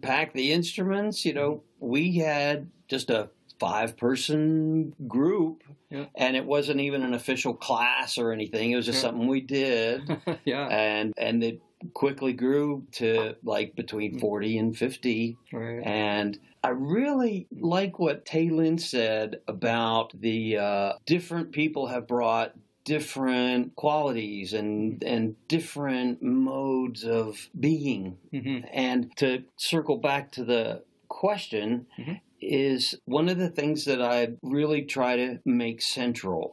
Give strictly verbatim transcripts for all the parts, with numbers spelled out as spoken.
unpack the instruments, you know, we had just a five-person group, yeah. and it wasn't even an official class or anything. It was just yeah. something we did. yeah. And and it quickly grew to like between forty and fifty. Right. And I really like what Tay Lin said about the uh, different people have brought different qualities and and different modes of being. Mm-hmm. And to circle back to the question, mm-hmm. is one of the things that I really try to make central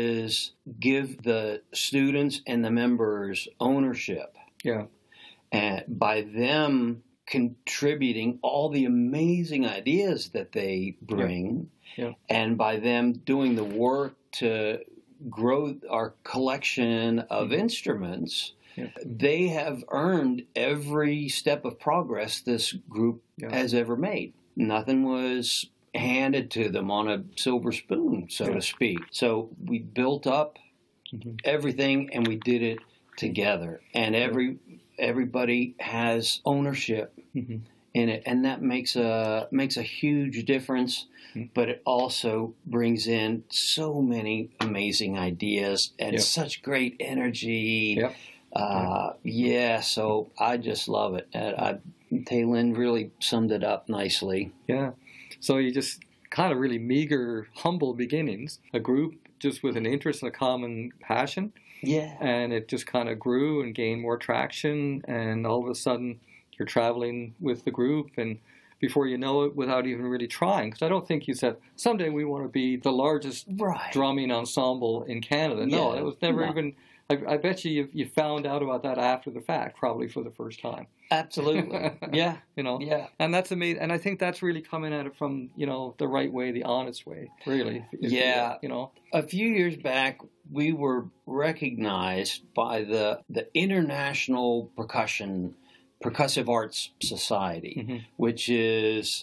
is give the students and the members ownership. Yeah. And by them contributing all the amazing ideas that they bring, yeah. Yeah. and by them doing the work to grow our collection of mm-hmm. instruments, yeah. they have earned every step of progress this group yeah. has ever made. Nothing was handed to them on a silver spoon, so yeah. to speak. So we built up mm-hmm. everything, and we did it together. And every everybody has ownership mm-hmm. in it, and that makes a makes a huge difference. Mm-hmm. But it also brings in so many amazing ideas and yep. such great energy. Yep. Uh, yeah, so I just love it. And I, Tay Lin really summed it up nicely. Yeah. So you just kind of really meager, humble beginnings, a group just with an interest and a common passion. Yeah. And it just kind of grew and gained more traction. And all of a sudden, you're traveling with the group. And before you know it, without even really trying, because I don't think you said, someday we want to be the largest right. drumming ensemble in Canada. No, yeah. it was never no. even... I, I bet you, you you found out about that after the fact, probably for the first time. Absolutely, yeah, you know, yeah, and that's amazing. And I think that's really coming at it from you know the right way, the honest way, really. If yeah, you, you know, a few years back, we were recognized by the the International Percussion Percussive Arts Society, mm-hmm. which is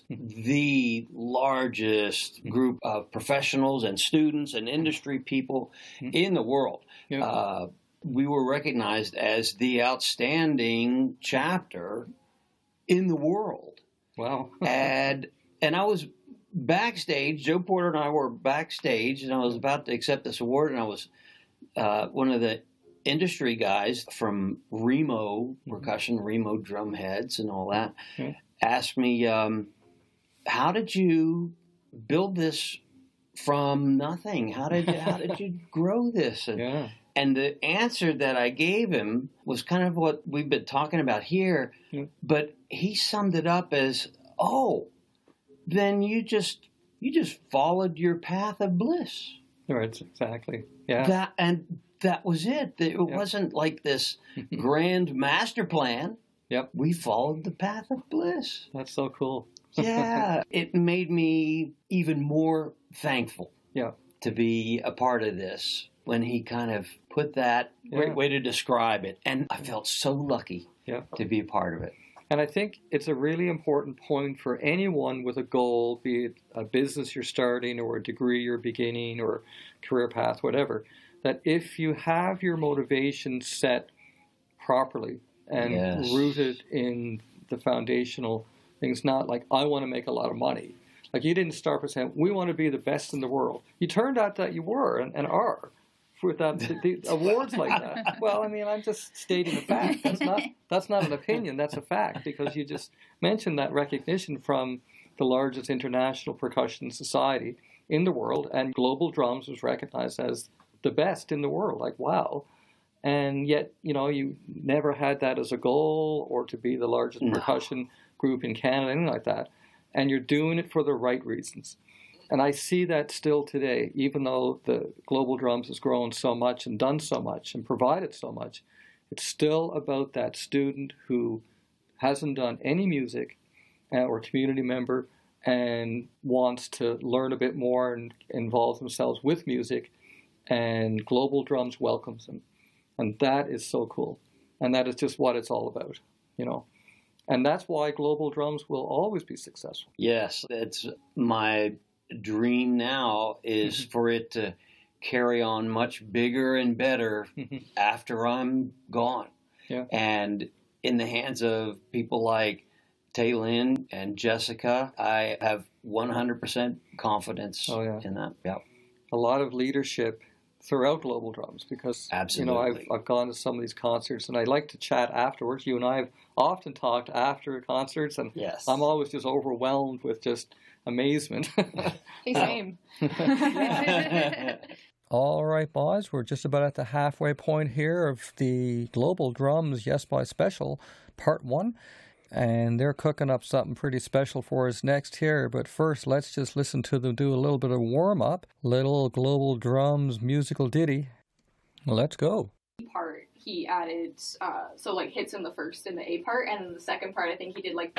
the largest group of professionals and students and industry people mm-hmm. in the world. Yeah. Uh, we were recognized as the outstanding chapter in the world. Wow. and and I was backstage. Joe Porter and I were backstage, and I was about to accept this award, and I was uh, one of the industry guys from Remo Percussion, Remo drum heads and all that, okay. asked me, um, how did you build this from nothing? How did you, how did you grow this? And, yeah. and the answer that I gave him was kind of what we've been talking about here, yeah. but he summed it up as, oh, then you just you just followed your path of bliss. Right, exactly. Yeah. That and that was it. It yep. wasn't like this grand master plan. Yep. We followed the path of bliss. That's so cool. Yeah. It made me even more thankful yeah. to be a part of this when he kind of put that yeah. great way to describe it. And I felt so lucky yeah. to be a part of it. And I think it's a really important point for anyone with a goal, be it a business you're starting or a degree you're beginning or career path, whatever, that if you have your motivation set properly and yes. rooted in the foundational things, not like, I want to make a lot of money. Like you didn't start by saying, we want to be the best in the world. You turned out that you were and, and are. With that, the, the awards like that. Well, I mean, I'm just stating a fact. That's not that's not an opinion. That's a fact because you just mentioned that recognition from the largest international percussion society in the world, and Global Drums was recognized as the best in the world. Like, wow. And yet, you know, you never had that as a goal or to be the largest no. percussion group in Canada, anything like that. And you're doing it for the right reasons. And I see that still today, even though the Global Drums has grown so much and done so much and provided so much, it's still about that student who hasn't done any music uh, or community member and wants to learn a bit more and involve themselves with music, and Global Drums welcomes them. And that is so cool. And that is just what it's all about, you know. And that's why Global Drums will always be successful. Yes, it's my dream now is mm-hmm. for it to carry on much bigger and better mm-hmm. after I'm gone. Yeah. And in the hands of people like Taylin and Jessica, I have one hundred percent confidence oh, yeah. in that. Yeah. A lot of leadership throughout Global Drums because, Absolutely. you know, I've, I've gone to some of these concerts and I like to chat afterwards. You and I have often talked after concerts, and yes. I'm always just overwhelmed with just amazement. Hey, same. All right, boys, we're just about at the halfway point here of the Global Drums Yes Boy Special, Part one. And they're cooking up something pretty special for us next here. But first, let's just listen to them do a little bit of warm-up. Little Global Drums musical ditty. Let's go. Part he added, uh, so like hits in the first in the A part, and then the second part I think he did like